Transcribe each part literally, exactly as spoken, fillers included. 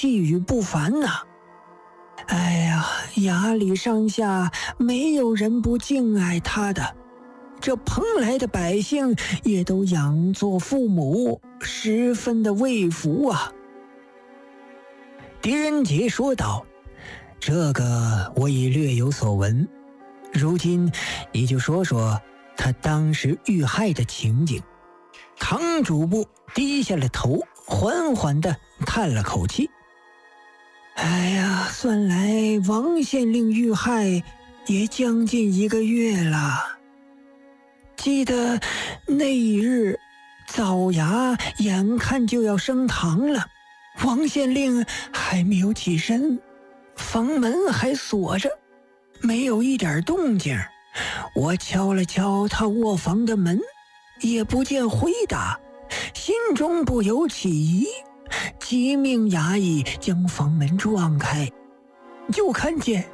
气宇不凡呐、啊。哎呀，衙里上下没有人不敬爱他的，这蓬莱的百姓也都仰作父母，十分的畏服啊。狄仁杰说道：这个我已略有所闻，如今你就说说他当时遇害的情景。堂主簿低下了头，缓缓地叹了口气。哎呀，算来王县令遇害也将近一个月了。记得那一日早衙眼看就要升堂了，王县令还没有起身，房门还锁着，没有一点动静。我敲了敲他卧房的门，也不见回答，心中不由起疑，急命衙役将房门撞开，就看见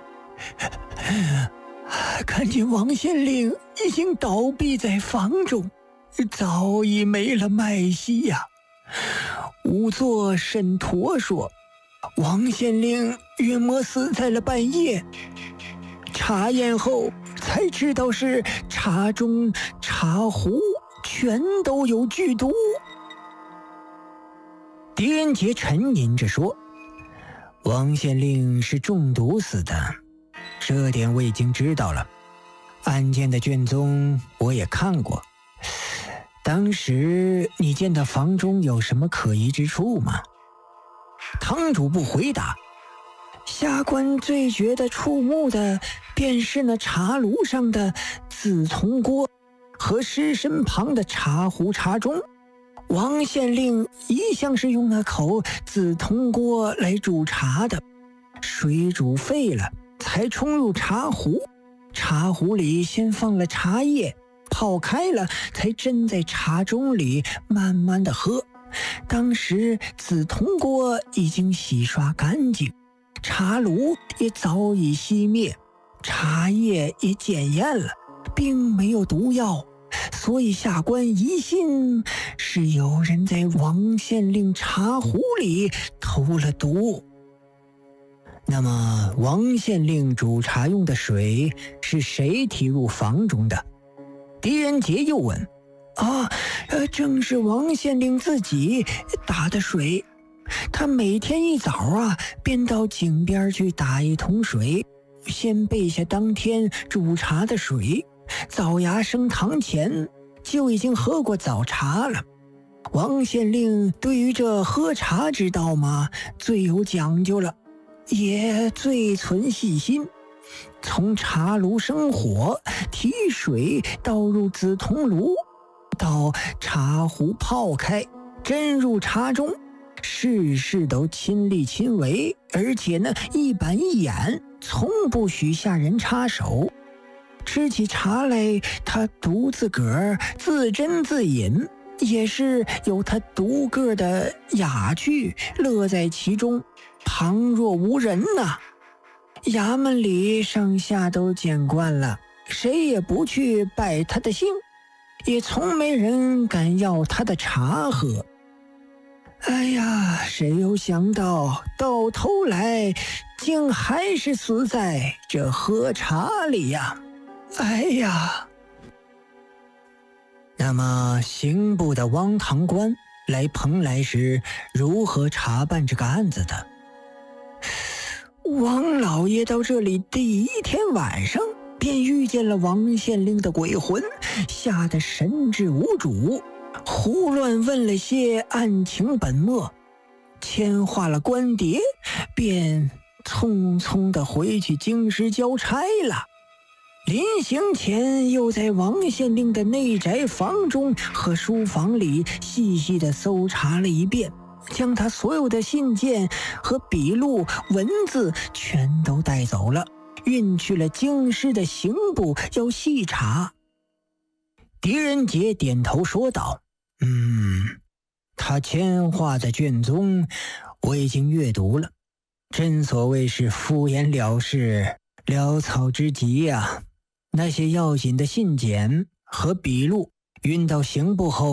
看见王县令已经倒闭在房中，早已没了脉息呀、啊。仵作沈陀说，王县令约莫死在了半夜，查验后才知道是茶中茶壶全都有剧毒。狄仁杰沉吟着说，王县令是中毒死的，这点我已经知道了，案件的卷宗我也看过。当时你见到房中有什么可疑之处吗？堂主不回答。下官最觉得触目的便是那茶炉上的紫铜锅和尸身旁的茶壶茶盅。王县令一向是用那口紫铜锅来煮茶的，水煮沸了才冲入茶壶，茶壶里先放了茶叶，泡开了才斟在茶盅里慢慢的喝。当时紫铜锅已经洗刷干净，茶炉也早已熄灭，茶叶也检验了，并没有毒药，所以下官疑心是有人在王县令茶壶里投了毒。那么王县令煮茶用的水是谁提入房中的？狄仁杰又问。啊，呃，正是王县令自己打的水。他每天一早啊，便到井边去打一桶水，先备下当天煮茶的水，早衙升堂前就已经喝过早茶了。王县令对于这喝茶之道嘛，最有讲究了，也最存细心。从茶炉生火，提水倒入紫铜炉，到茶壶泡开，斟入茶中，事事都亲力亲为，而且呢一板一眼，从不许下人插手。吃起茶来，他独自个儿自斟自饮，也是有他独个的雅趣，乐在其中，旁若无人呐、啊。衙门里上下都见惯了，谁也不去拜他的姓，也从没人敢要他的茶喝。哎呀，谁有想到到头来竟还是死在这喝茶里呀！哎呀，那么刑部的汪堂官来蓬莱时如何查办这个案子的？王老爷到这里第一天晚上便遇见了王县令的鬼魂，吓得神志无主，胡乱问了些案情本末，签划了官牒，便匆匆地回去京师交差了。临行前又在王县令的内宅房中和书房里细细地搜查了一遍，将他所有的信件和笔录文字全都带走了，运去了京师的刑部要细查。狄仁杰点头说道：嗯，他签划的卷宗我已经阅读了，真所谓是敷衍了事，潦草之极呀、啊。那些要紧的信件和笔录运到刑部后